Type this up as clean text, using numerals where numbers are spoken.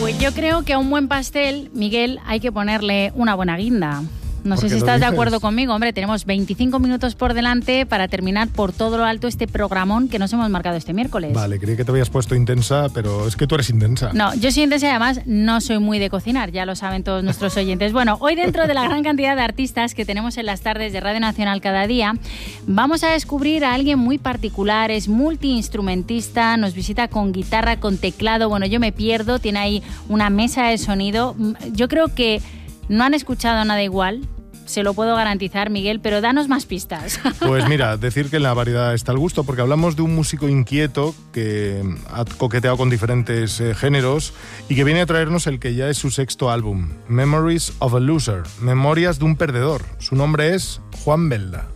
Pues yo creo que a un buen pastel, Miguel, hay que ponerle una buena guinda. No sé si estás de acuerdo conmigo. Hombre, tenemos 25 minutos por delante para terminar por todo lo alto este programón que nos hemos marcado este miércoles. Vale, creí que te habías puesto intensa, pero es que tú eres intensa. No, yo soy intensa y además no soy muy de cocinar, ya lo saben todos nuestros oyentes. Bueno, hoy dentro de la gran cantidad de artistas que tenemos en las tardes de Radio Nacional cada día, vamos a descubrir a alguien muy particular, es multiinstrumentista, nos visita con guitarra, con teclado, bueno, yo me pierdo, tiene ahí una mesa de sonido. Yo creo que no han escuchado nada igual. Se lo puedo garantizar, Miguel, pero danos más pistas. Pues mira, decir que en la variedad está el gusto, porque hablamos de un músico inquieto que ha coqueteado con diferentes géneros y que viene a traernos el que ya es su sexto álbum, Memories of a Loser, Memorias de un Perdedor. Su nombre es Juan Belda.